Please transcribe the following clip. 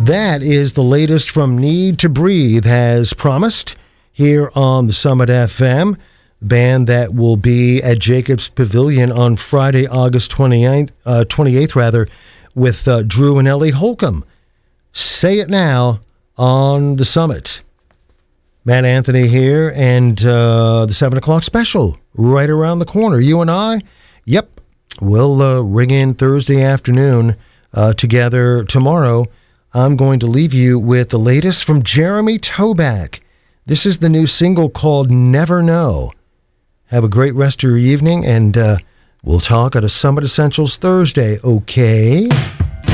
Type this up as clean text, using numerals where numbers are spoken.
That is the latest from Need to Breathe, as promised, here on the Summit FM. Band that will be at Jacobs Pavilion on Friday, August 28th, with Drew and Ellie Holcomb. Say it now on the Summit. Matt Anthony here, and the 7 o'clock special right around the corner. You and I, yep, we'll ring in Thursday afternoon together tomorrow. I'm going to leave you with the latest from Jeremy Toback. This is the new single called Never Know. Have a great rest of your evening, and we'll talk at a Summit Essentials Thursday, okay?